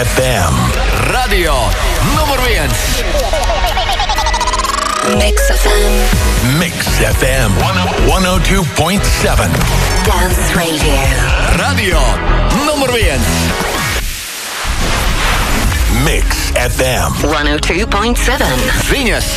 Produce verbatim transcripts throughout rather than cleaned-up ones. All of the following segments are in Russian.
эф эм. Radio nummer viens. Mix эф эм. Mix эф эм сто два и семь. Dance Radio. Radio nummer viens. Mix эф эм сто два и семь. Ziņas.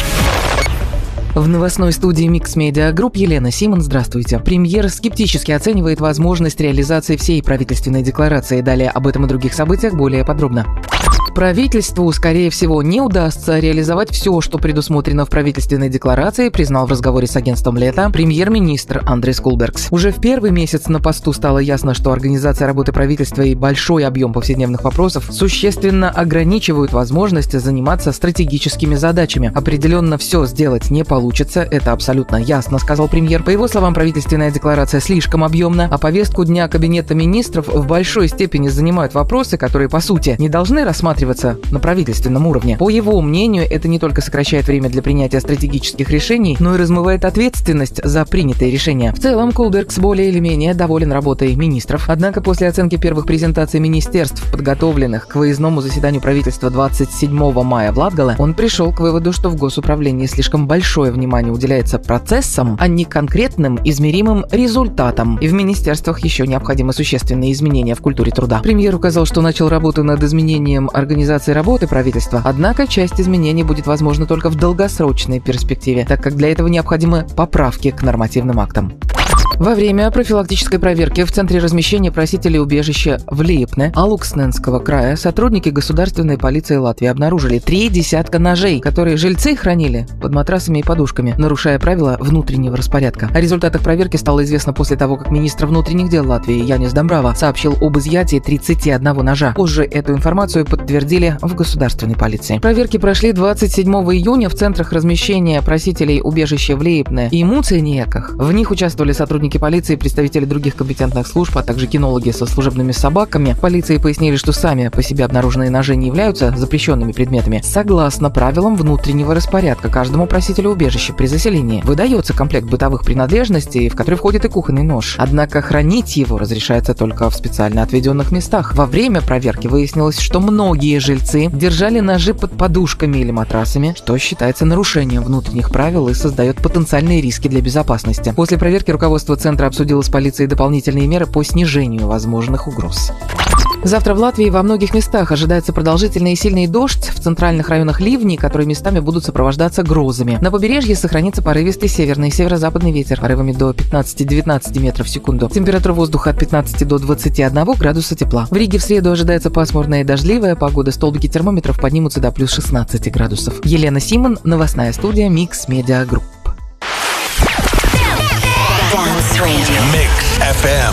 В новостной студии Mix Media Group Елена Симон. Здравствуйте. Премьер скептически оценивает возможность реализации всей правительственной декларации. Далее об этом и других событиях более подробно. Правительству, скорее всего, не удастся реализовать все, что предусмотрено в правительственной декларации, признал в разговоре с агентством «Лето» премьер-министр Андрис Кулбергс. Уже в первый месяц на посту стало ясно, что организация работы правительства и большой объем повседневных вопросов существенно ограничивают возможность заниматься стратегическими задачами. Определенно все сделать не получится, это абсолютно ясно, сказал премьер. По его словам, правительственная декларация слишком объемна, а повестку дня Кабинета министров в большой степени занимают вопросы, которые, по сути, не должны рассматриваться на правительственном уровне. По его мнению, это не только сокращает время для принятия стратегических решений, но и размывает ответственность за принятые решения. В целом, Кулбергс более или менее доволен работой министров. Однако после оценки первых презентаций министерств, подготовленных к выездному заседанию правительства двадцать седьмого мая в Латгале, он пришел к выводу, что в госуправлении слишком большое внимание уделяется процессам, а не конкретным измеримым результатам. И в министерствах еще необходимы существенные изменения в культуре труда. Премьер указал, что начал работу над изменением организации организации работы правительства, однако часть изменений будет возможна только в долгосрочной перспективе, так как для этого необходимы поправки к нормативным актам. Во время профилактической проверки в центре размещения просителей убежища в Лиепне, Алуксненского края, сотрудники государственной полиции Латвии обнаружили три десятка ножей, которые жильцы хранили под матрасами и подушками, нарушая правила внутреннего распорядка. О результатах проверки стало известно после того, как министр внутренних дел Латвии Янис Домбрава сообщил об изъятии тридцати одного ножа. Позже эту информацию подтвердили в государственной полиции. Проверки прошли двадцать седьмого июня в центрах размещения просителей убежища в Лиепне и Муцениеках. В них участвовали сотрудники полиции, представители других компетентных служб, а также кинологи со служебными собаками. В полиции пояснили, что сами по себе обнаруженные ножи не являются запрещенными предметами. Согласно правилам внутреннего распорядка, каждому просителю убежища при заселении выдается комплект бытовых принадлежностей, в который входит и кухонный нож. Однако хранить его разрешается только в специально отведенных местах. Во время проверки выяснилось, что многие жильцы держали ножи под подушками или матрасами, что считается нарушением внутренних правил и создает потенциальные риски для безопасности. После проверки руководство центра обсудило с полицией дополнительные меры по снижению возможных угроз. Завтра в Латвии во многих местах ожидается продолжительный и сильный дождь, в центральных районах ливни, которые местами будут сопровождаться грозами. На побережье сохранится порывистый северный и северо-западный ветер, порывами до пятнадцати-девятнадцати метров в секунду. Температура воздуха от пятнадцати до двадцати одного градуса тепла. В Риге в среду ожидается пасмурная и дождливая погода, столбики термометров поднимутся до плюс шестнадцати градусов. Елена Симон, новостная студия Mix Media Group. Mix эф эм